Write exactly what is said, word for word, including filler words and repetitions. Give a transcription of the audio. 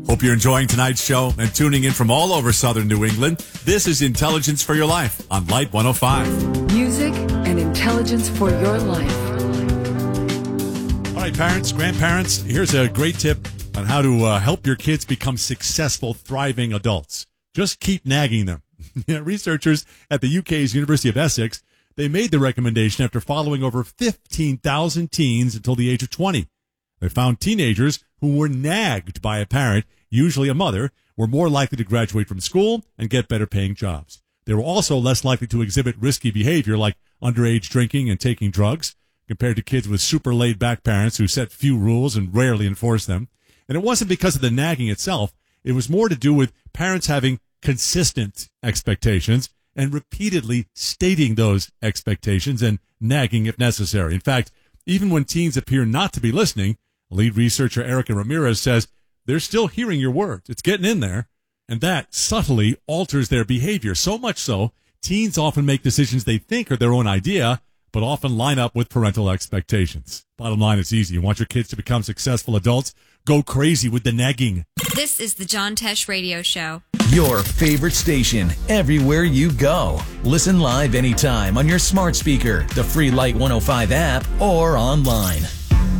Hope you're enjoying tonight's show and tuning in from all over southern New England. This is Intelligence for Your Life on Light one oh five. Music and intelligence for your life. All right, parents, grandparents, here's a great tip on how to uh, help your kids become successful, thriving adults. Just keep nagging them. Researchers at the U K's University of Essex, they made the recommendation after following over fifteen thousand teens until the age of twenty. They found teenagers who were nagged by a parent, usually a mother, were more likely to graduate from school and get better paying jobs. They were also less likely to exhibit risky behavior like underage drinking and taking drugs, compared to kids with super laid-back parents who set few rules and rarely enforce them. And it wasn't because of the nagging itself. It was more to do with parents having consistent expectations and repeatedly stating those expectations and nagging if necessary. In fact, even when teens appear not to be listening, lead researcher Erica Ramirez says they're still hearing your words. It's getting in there, and that subtly alters their behavior. So much so, teens often make decisions they think are their own idea, but often line up with parental expectations. Bottom line, it's easy. You want your kids to become successful adults? Go crazy with the nagging. This is the John Tesh Radio Show. Your favorite station, everywhere you go. Listen live anytime on your smart speaker, the free Light one oh five app, or online.